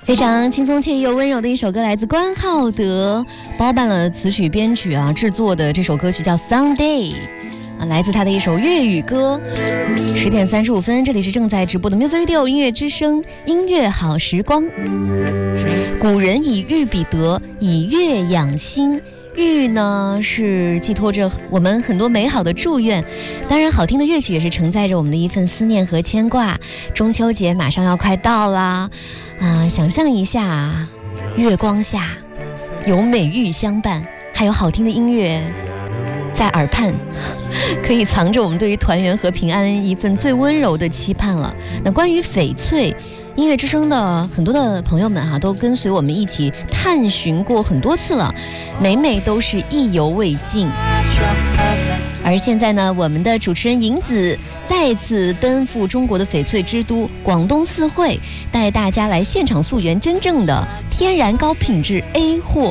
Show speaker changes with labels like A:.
A: 非常轻松惬意又温柔的一首歌，来自关浩德，包办了词曲编曲制作的这首歌曲叫 Someday， 来自他的一首粤语歌。10点35分，这里是正在直播的 Music Radio 音乐之声，音乐好时光。古人以玉比德，以乐养心。玉呢是寄托着我们很多美好的祝愿，当然好听的乐曲也是承载着我们的一份思念和牵挂。中秋节马上要快到啦，想象一下，月光下有美玉相伴，还有好听的音乐在耳畔，可以藏着我们对于团圆和平安一份最温柔的期盼了。那关于翡翠，音乐之声的很多的朋友们都跟随我们一起探寻过很多次了，每每都是意犹未尽。而现在呢，我们的主持人银子再次奔赴中国的翡翠之都广东四会，带大家来现场溯源真正的天然高品质 A 货